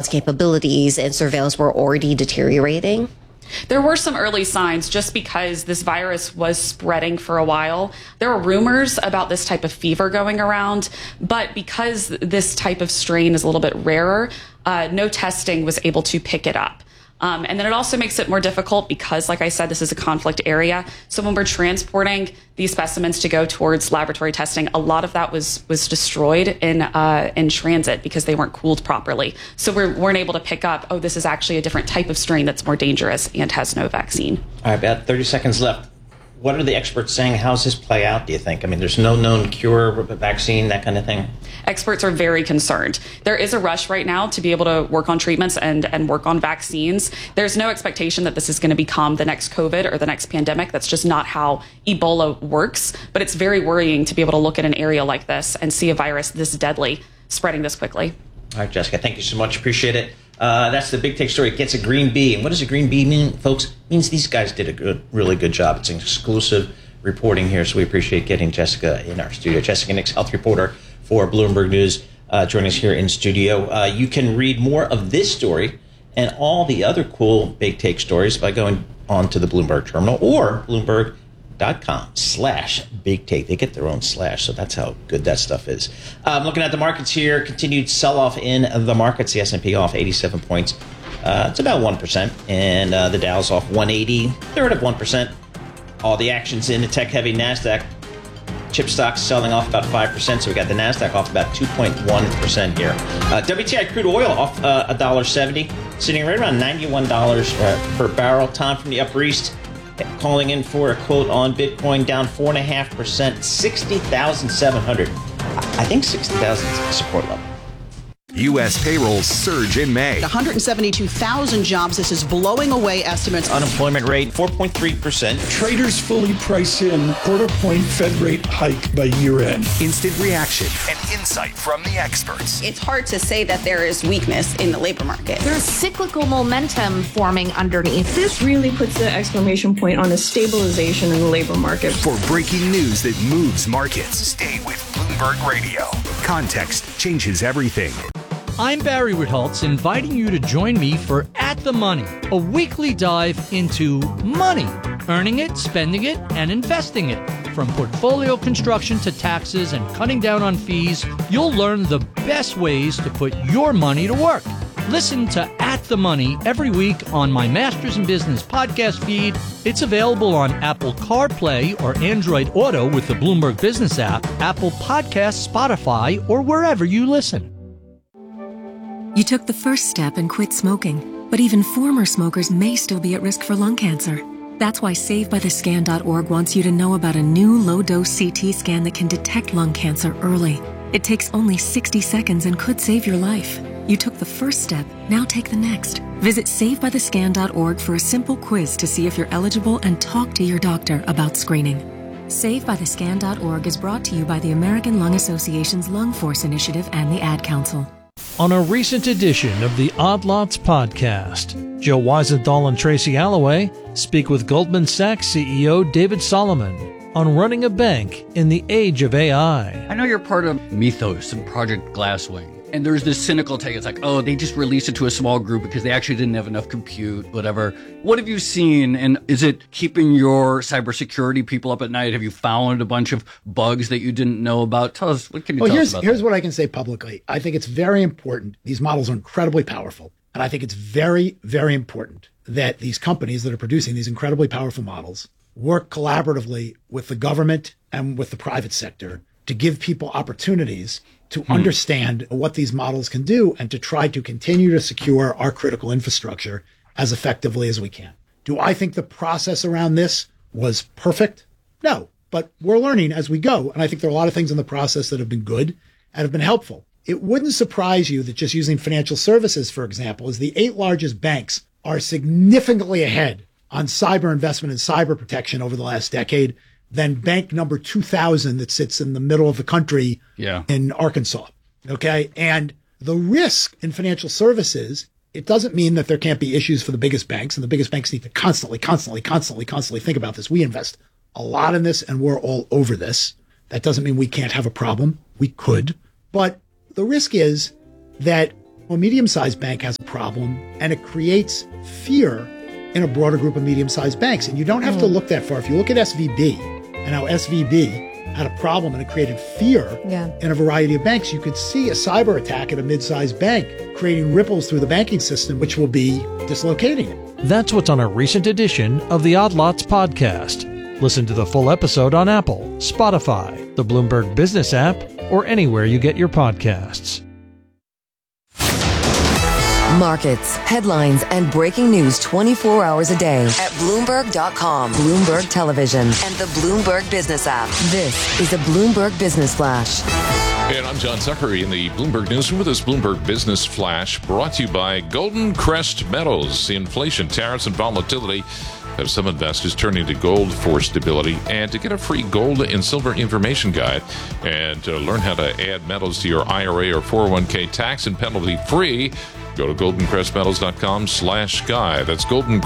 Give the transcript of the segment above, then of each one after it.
response capabilities and surveillance were already deteriorating? There were some early signs just because this virus was spreading for a while. There were rumors about this type of fever going around, but because this type of strain is a little bit rarer, no testing was able to pick it up. And then it also makes it more difficult because, like I said, this is a conflict area. So when we're transporting these specimens to go towards laboratory testing, a lot of that was destroyed in transit because they weren't cooled properly. So we weren't able to pick up, oh, this is actually a different type of strain that's more dangerous and has no vaccine. All right, about 30 seconds left. What are the experts saying? How does this play out, do you think? I mean, there's no known cure, vaccine, that kind of thing? Experts are very concerned. There is a rush right now to be able to work on treatments and work on vaccines. There's no expectation that this is going to become the next COVID or the next pandemic. That's just not how Ebola works. But it's very worrying to be able to look at an area like this and see a virus this deadly spreading this quickly. All right, Jessica, thank you so much. Appreciate it. That's the Big Take story. It gets a green B. And what does a green B mean, folks? It means these guys did a really good job. It's an exclusive reporting here, so we appreciate getting Jessica in our studio. Jessica Nix, health reporter for Bloomberg News, joining us here in studio. You can read more of this story and all the other cool Big Take stories by going on to the Bloomberg terminal or Bloomberg.com/Big Take. They get their own slash, so that's how good that stuff is. Looking at the markets here, continued sell-off in the markets. The S&P off 87 points. It's about 1%. And the Dow's off 180, third of 1%. All the actions in the tech-heavy NASDAQ. Chip stocks selling off about 5%, so we got the NASDAQ off about 2.1% here. WTI crude oil off $1.70, sitting right around $91 per barrel. Tom from the Upper East calling in for a quote on Bitcoin, down 4.5%, 60,700. I think 60,000 is a support level. U.S. payrolls surge in May. 172,000 jobs. This is blowing away estimates. Unemployment rate, 4.3%. Traders fully price in quarter-point Fed rate hike by year-end. Instant reaction and insight from the experts. It's hard to say that there is weakness in the labor market. There's cyclical momentum forming underneath. This really puts the exclamation point on a stabilization in the labor market. For breaking news that moves markets, stay with Bloomberg Radio. Context changes everything. I'm Barry Ritholtz, inviting you to join me for At the Money, a weekly dive into money, earning it, spending it, and investing it. From portfolio construction to taxes and cutting down on fees, you'll learn the best ways to put your money to work. Listen to At the Money every week on my Masters in Business podcast feed. It's available on Apple CarPlay or Android Auto with the Bloomberg Business app, Apple Podcasts, Spotify, or wherever you listen. You took the first step and quit smoking, but even former smokers may still be at risk for lung cancer. That's why SaveByTheScan.org wants you to know about a new low-dose CT scan that can detect lung cancer early. It takes only 60 seconds and could save your life. You took the first step, now take the next. Visit SaveByTheScan.org for a simple quiz to see if you're eligible and talk to your doctor about screening. SaveByTheScan.org is brought to you by the American Lung Association's Lung Force Initiative and the Ad Council. On a recent edition of the Odd Lots podcast, Joe Weisenthal and Tracy Alloway speak with Goldman Sachs CEO David Solomon on running a bank in the age of AI. I know you're part of Mythos and Project Glasswing. And there's this cynical take. It's like, oh, they just released it to a small group because they actually didn't have enough compute, whatever. What have you seen? And is it keeping your cybersecurity people up at night? Have you found a bunch of bugs that you didn't know about? Tell us, what can you tell us about Here's that? what I can say publicly. I think it's very important. These models are incredibly powerful. And I think it's very, very important that these companies that are producing these incredibly powerful models work collaboratively with the government and with the private sector to give people opportunities to understand what these models can do and to try to continue to secure our critical infrastructure as effectively as we can. Do I think the process around this was perfect? No, but we're learning as we go. And I think there are a lot of things in the process that have been good and have been helpful. It wouldn't surprise you that just using financial services, for example, as the 8 largest banks are significantly ahead on cyber investment and cyber protection over the last decade than bank number 2000 that sits in the middle of the country in Arkansas. Okay. And the risk in financial services, it doesn't mean that there can't be issues for the biggest banks, and the biggest banks need to constantly think about this. We invest a lot in this and we're all over this. That doesn't mean we can't have a problem. We could. But the risk is that Well, a medium-sized bank has a problem, and it creates fear in a broader group of medium-sized banks. And you don't have to look that far. If you look at SVB and how SVB had a problem and it created fear in a variety of banks, you could see a cyber attack at a mid-sized bank creating ripples through the banking system, which will be dislocating it. That's what's on a recent edition of the Odd Lots podcast. Listen to the full episode on Apple, Spotify, the Bloomberg Business app, or anywhere you get your podcasts. Markets, headlines, and breaking news 24 hours a day at Bloomberg.com, Bloomberg Television, and the Bloomberg Business app. This is a Bloomberg Business Flash. And I'm John Tucker in the Bloomberg Newsroom with this Bloomberg Business Flash, brought to you by Golden Crest Metals. Inflation, tariffs, and volatility have some investors turning to gold for stability. And to get a free gold and silver information guide and to learn how to add metals to your IRA or 401k tax and penalty free, go to goldencrestmetals.com/guide. That's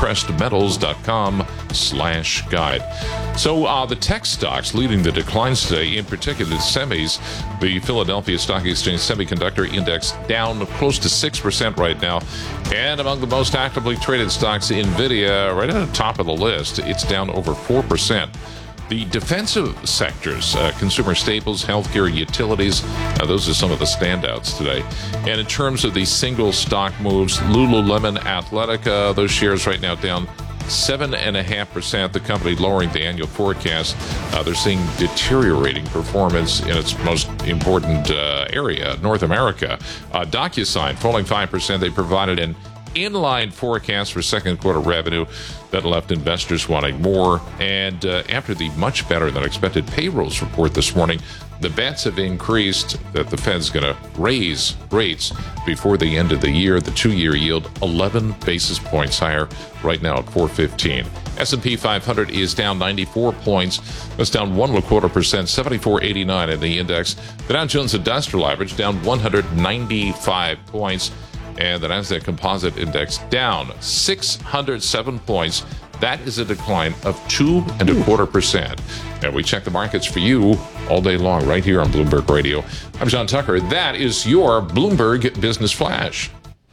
goldencrestmetals.com/guide. So the tech stocks leading the declines today, in particular the semis. The Philadelphia Stock Exchange Semiconductor Index down close to 6% right now. And among the most actively traded stocks, NVIDIA right at the top of the list. It's down over 4%. The defensive sectors, consumer staples, healthcare, utilities, those are some of the standouts today. And in terms of the single stock moves, Lululemon Athletica, those shares right now down 7.5%. The company lowering the annual forecast. They're seeing deteriorating performance in its most important area, North America. DocuSign falling 5%. They provided an inline forecast for second quarter revenue that left investors wanting more. And after the much better than expected payrolls report this morning, the bets have increased that the Fed's going to raise rates before the end of the year. The 2-year yield 11 basis points higher right now at 4.15. S&P 500 is down 94 points. That's down 1.25%, 74.89 in the index. The Dow Jones Industrial Average down 195 points. And the Nasdaq Composite Index down 607 points. That is a decline of 2.25%. And we check the markets for you all day long right here on Bloomberg Radio. I'm John Tucker. That is your Bloomberg Business Flash.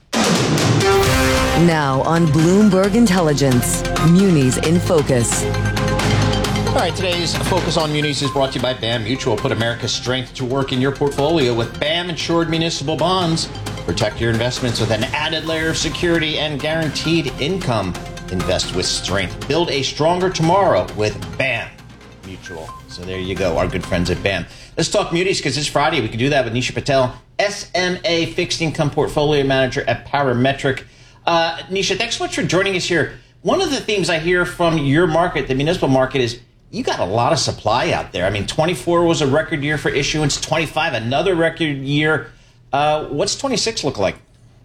Now on Bloomberg Intelligence, Munis in Focus. All right, today's Focus on Munis is brought to you by BAM Mutual. Put America's strength to work in your portfolio with BAM insured municipal bonds. Protect your investments with an added layer of security and guaranteed income. Invest with strength. Build a stronger tomorrow with BAM Mutual. So there you go, our good friends at BAM. Let's talk munis because it's Friday. We can do that with Nisha Patel, SMA Fixed Income Portfolio Manager at Parametric. Nisha, thanks so much for joining us here. One of the themes I hear from your market, the municipal market, is you got a lot of supply out there. I mean, 24 was a record year for issuance, 25 another record year. What's 26 look like?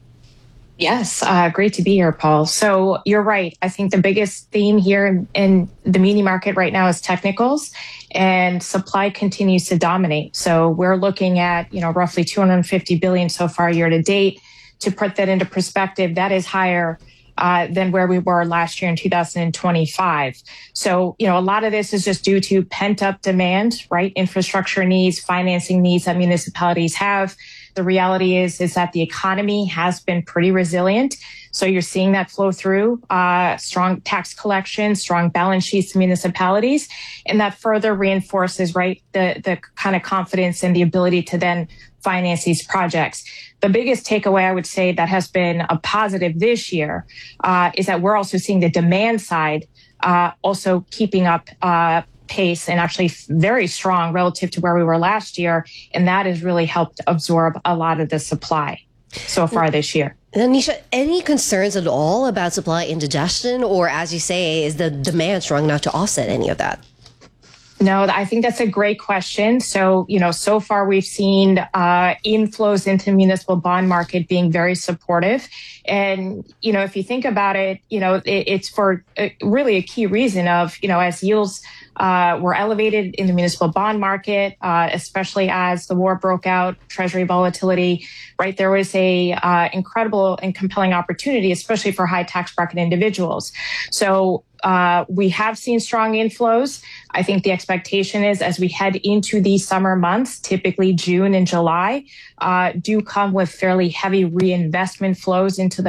Yes, great to be here, Paul. So you're right. I think the biggest theme here in the muni market right now is technicals, and supply continues to dominate. So we're looking at, roughly $250 billion so far year to date. To put that into perspective, that is higher than where we were last year in 2025. So, a lot of this is just due to pent up demand, right? Infrastructure needs, financing needs that municipalities have. The reality is that the economy has been pretty resilient. So you're seeing that flow through strong tax collection, strong balance sheets, municipalities, and that further reinforces, right, the kind of confidence and the ability to then finance these projects. The biggest takeaway I would say that has been a positive this year is that we're also seeing the demand side also keeping up pace and actually very strong relative to where we were last year. And that has really helped absorb a lot of the supply so far this year. Nisha, any concerns at all about supply indigestion, or as you say, is the demand strong enough to offset any of that? No, I think that's a great question. So, so far we've seen inflows into the municipal bond market being very supportive. And, if you think about it, it's for really a key reason of, as yields were elevated in the municipal bond market, especially as the war broke out, Treasury volatility, right? There was a incredible and compelling opportunity, especially for high tax bracket individuals. So we have seen strong inflows. I think the expectation is as we head into these summer months, typically June and July, do come with fairly heavy reinvestment flows into the